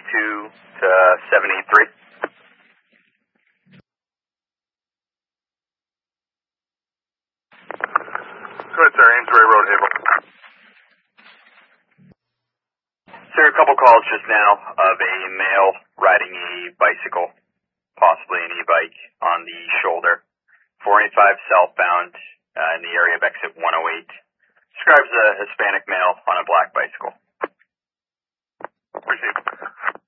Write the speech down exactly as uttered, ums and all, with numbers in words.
two to seven eight three. Go ahead, sir. Amesbury Road, Havel. Sir, a couple calls just now of a male riding a bicycle, possibly an e-bike, on the shoulder. four eighty-five southbound uh, in the area of exit one oh eight. Describes a Hispanic male on a black bicycle. Proceed.